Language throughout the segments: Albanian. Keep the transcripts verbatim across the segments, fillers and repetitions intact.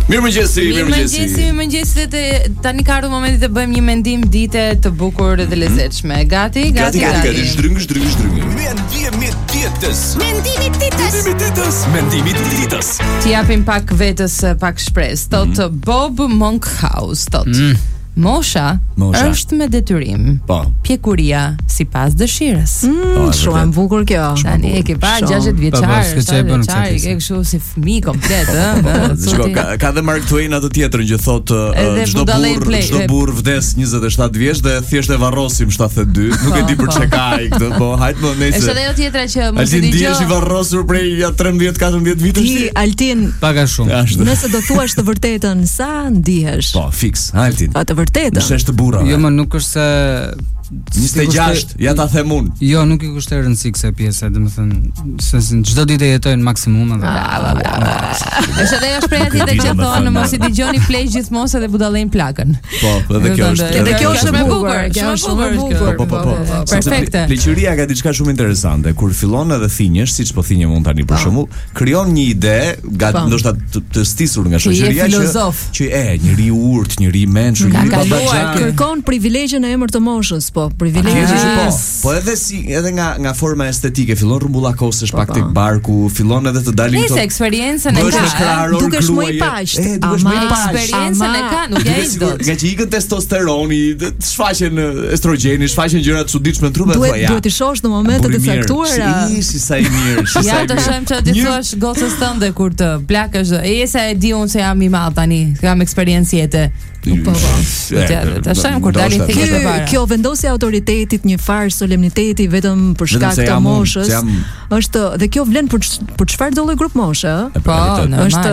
Mirëmëngjesi, mirëmëngjesi. Mirëmëngjesi, mirëmëngjesi. Të tani ka ardhur momenti të bëjmë një mendim dite të bukur dhe lezetshme. Gati, gati, gati. Gati, zhdryng, zhdryng, zhdryng. Mendimi ditës. Mendimi ditës. Mendimi ditës. Mendimi ditës. Ti japim pak vetes pak shpresë. Tot mm. Bob Monkhouse tot. Mm. Mosha, Mosha është me detyrim. Po. Pjekuria sipas dëshirës. Mm, shumë e bukur kjo. Tani e ke pa gjashtëdhjetë vjeçar, shtatëdhjetë vjeçar, e ke kështu si fëmijë komplet, ëh. Shiko, ka, ka dhe Mark Twain atë tjetrën që thotë çdo burr, çdo burr vdes njëzet e shtatë vjeç dhe thjesht e varrosim shtatëdhjetë e dy. Nuk e di për çka ka ai këtë, po hajt më nëse. Është edhe ajo tjetra që mos e di. Altin dihesh i varrosur prej tretëmbëdhjetë katërmbëdhjetë vitesh. Ti Altin paga shumë. Nëse do thuash të vërtetën, sa ndihesh? Po, fiks, Altin. Pa të vërtetën. Nëse është burra. Jo, më nuk është se njëzet e gjashtë, ja ta them unë. Jo, nuk i kushton rëndësi kësaj pjese, domethënë, se çdo ditë jetojnë maksimum edhe. Është edhe ajo shpreha tjetër që thonë mos i dëgjoni plej gjithmonë se dhe budallën plakën. Po, edhe kjo është. Edhe kjo është e bukur, kjo është shumë e bukur. Po, po, po. Perfekte. Pleqëria ka diçka shumë interesante. Kur fillon edhe thinjesh, siç po thinjem unë tani për shembull, krijon një ide, ndoshta të stisur nga shoqëria që që e njeriu urt, njeriu mençur, njeriu babaxhan. Kërkon privilegjen e emër të moshës. Po, privilegji po. Po edhe si edhe nga nga forma estetike fillon rrumbullakosesh pak tek barku, fillon edhe të dalin këto. Nëse eksperiencën e ka, dukesh më i paq. Dukesh më i paq. Eksperiencën e ka, nuk e ai dot. Nga që ikën testosteroni, shfaqen estrogeni, shfaqen gjëra të çuditshme në trup e thoya. Duhet të shohësh në momente të caktuara. Si sa i mirë, si sa i mirë. Ja të shohim çfarë ti thua gocës tënde kur të plakësh. E sa e di unë se jam i madh tani, kam eksperiencë jetë. Po po. Ta shohim kur dalin thikë të para. Kjo vendosja autoritetit një farë solemniteti vetëm për shkak të moshës. Është dhe kjo vlen për për çfarë do lloj grup moshe, ë? Po, është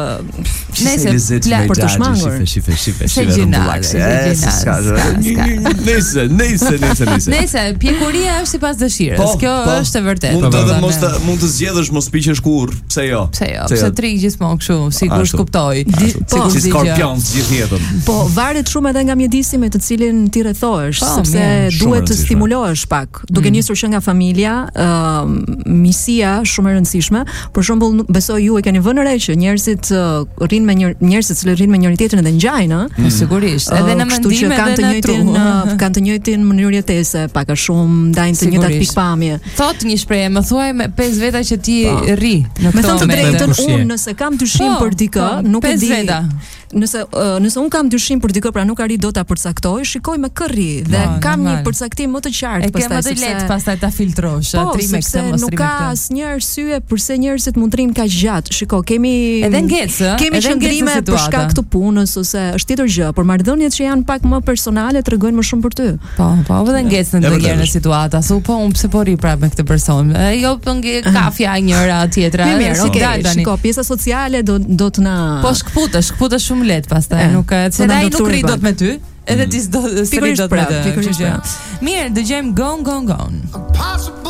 nëse për të shmangur. Shife, shife, shife. Nëse, nëse, nëse, nëse. Nëse pjekuria është sipas dëshirës. Kjo është e vërtetë. Mund të mos të mund të zgjedhësh mos piqesh kurr. Pse jo? Pse jo? Pse tri gjithmonë kështu, sigurisht kuptoj. Sikur si skorpion gjithë jetën. Po, varet shumë edhe nga mjedisi me të cilin ti rrethohesh, sepse duhet të stimulohesh pak. Duke nisur që nga familja, misia shumë e rëndësishme. Për shembull, besoj ju e keni vënë re që njerëzit rrinë me njerëzit që rrinë me njëri tjetrin dhe ngjajnë, ëh. Sigurisht, edhe në mendim edhe në tru. Kanë të njëjtin mënyrë jetese, pak a shumë ndajnë të njëjtat pikpamje. Thot një shprehje, më thuaj me pesë veta që ti rri në këtë moment. Me thënë të drejtën, unë nëse kam dyshim për dikë, nuk e di. Nëse uh, nëse un kam dyshim për dikë, pra nuk arri dot ta përcaktoj, shikoj me kërri dhe no, kam normal. Një përcaktim më të qartë pastaj. E ke më të lehtë pastaj ta filtrosh, po, tri me këtë mos tri me këtë. Nuk ka asnjë arsye pse njerëzit mund të rinë kaq gjatë. Shiko, kemi edhe ngecë, kemi qëndrime për shkak të punës ose është tjetër gjë, por marrëdhëniet që janë pak më personale tregojnë më shumë për ty. Po, po, edhe ngecë në ndonjëherë në situata, thu po un pse po rri prapë me këtë person. Jo po nge kafja njëra tjetra. Shiko, pjesa sociale do do të na po shkputesh, shkputesh shumë lehtë pastaj, nuk se ai nuk rri dot me ty, edhe ti s'do s'rri dot me ty. Mirë, dëgjojmë Gone Gone Gone.